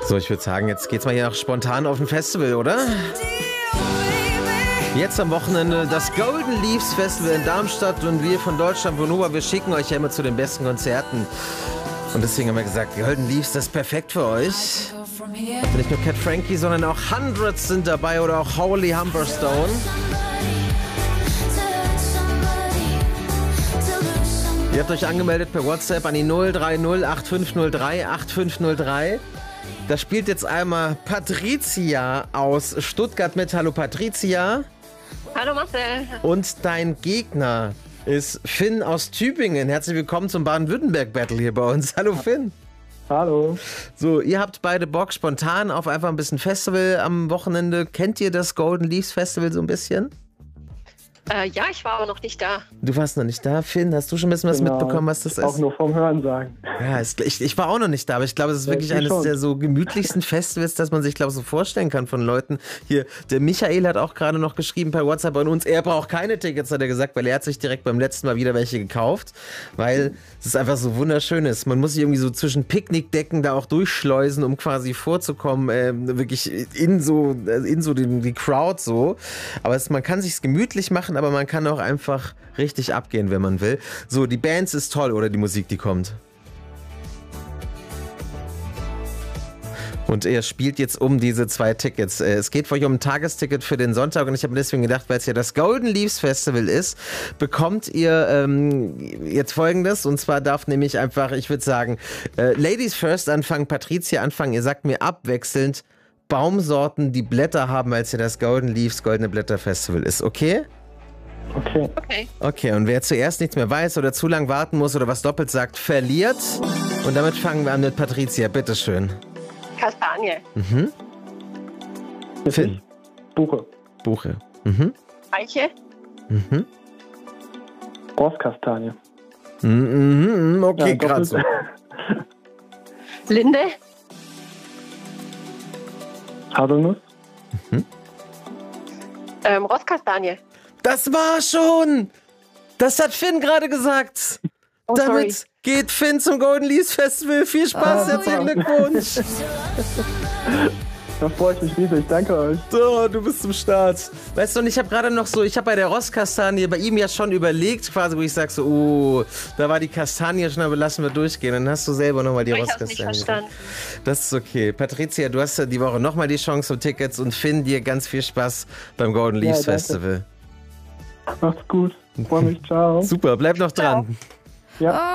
So, ich würde sagen, jetzt geht's mal hier noch spontan auf ein Festival, oder? Jetzt am Wochenende das Golden Leaves Festival in Darmstadt und wir von Deutschland Vonova, wir schicken euch ja immer zu den besten Konzerten. Und deswegen haben wir gesagt, Golden Leaves, das ist perfekt für euch. Und nicht nur Cat Frankie, sondern auch Hundreds sind dabei oder auch Holy Humberstone. Ihr habt euch angemeldet per WhatsApp an die 030 8503 8503. Da spielt jetzt einmal Patricia aus Stuttgart mit. Hallo Patricia. Hallo Marcel. Und dein Gegner ist Finn aus Tübingen. Herzlich willkommen zum Baden-Württemberg-Battle hier bei uns. Hallo Finn. Hallo. So, ihr habt beide Bock spontan auf einfach ein bisschen Festival am Wochenende. Kennt ihr das Golden Leaves Festival so ein bisschen? Ja, ich war aber noch nicht da. Du warst noch nicht da, Finn. Hast du schon ein bisschen was mitbekommen, was das ist? Auch nur vom Hören sagen. Ja, ich war auch noch nicht da, aber ich glaube, es ist wirklich eines der so gemütlichsten Festivals, das man sich, glaube ich, so vorstellen kann von Leuten. Hier, der Michael hat auch gerade noch geschrieben per WhatsApp an uns, er braucht keine Tickets, hat er gesagt, weil er hat sich direkt beim letzten Mal wieder welche gekauft, weil es einfach so wunderschön ist. Man muss sich irgendwie so zwischen Picknickdecken da auch durchschleusen, um quasi vorzukommen, wirklich in so die Crowd so. Aber man kann sich's gemütlich machen, aber man kann auch einfach richtig abgehen, wenn man will. So, die Bands ist toll, oder die Musik, die kommt. Und er spielt jetzt um diese 2 Tickets. Es geht für euch um ein Tagesticket für den Sonntag und ich habe mir deswegen gedacht, weil es ja das Golden Leaves Festival ist, bekommt ihr jetzt Folgendes, und zwar darf nämlich einfach, ich würde sagen, Ladies first anfangen, Patricia anfangen, ihr sagt mir abwechselnd Baumsorten, die Blätter haben, als ja das Golden Leaves Goldene Blätter Festival ist, okay? Okay. Okay, und wer zuerst nichts mehr weiß oder zu lang warten muss oder was doppelt sagt, verliert. Und damit fangen wir an mit Patricia, bitteschön. Kastanie. Mhm. Finn. Buche. Buche. Mhm. Eiche. Mhm. Rosskastanie. Mhm. Okay, Ja, gerade so. Linde. Haselnuss. Rosskastanie. Das war schon! Das hat Finn gerade gesagt. Oh, Damit sorry. geht Finn zum Golden Leaves Festival. Viel Spaß, herzlichen Glückwunsch. Da freue ich mich riesig. Danke euch. So, du bist zum Start. Weißt du, und ich habe gerade noch so, ich habe bei der Rosskastanie bei ihm ja schon überlegt, quasi, wo ich sage so, oh, da war die Kastanie schon, aber lassen wir durchgehen. Dann hast du selber nochmal die Ich hab's nicht Rosskastanie. verstanden. Das ist okay. Patricia, du hast ja die Woche nochmal die Chance auf Tickets und Finn, dir ganz viel Spaß beim Golden Leaves danke. Festival. Macht's gut. Freue mich. Ciao. Super, bleib noch dran. Ja.